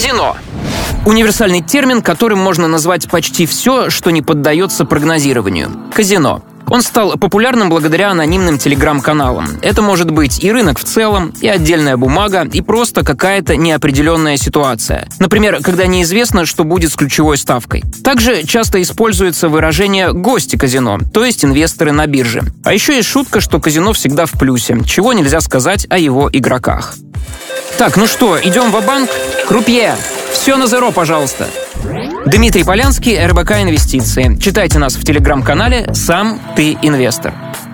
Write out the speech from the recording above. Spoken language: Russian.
Казино. Универсальный термин, которым можно назвать почти все, что не поддается прогнозированию. Казино. Он стал популярным благодаря анонимным телеграм-каналам. Это может быть и рынок в целом, и отдельная бумага, и просто какая-то неопределенная ситуация. Например, когда неизвестно, что будет с ключевой ставкой. Также часто используется выражение «гости казино», то есть инвесторы на бирже. А еще есть шутка, что казино всегда в плюсе, чего нельзя сказать о его игроках. Так, ну что, идем ва-банк? Крупье! Все на зеро, пожалуйста. Дмитрий Полянский, РБК Инвестиции. Читайте нас в телеграм-канале «Сам ты инвестор».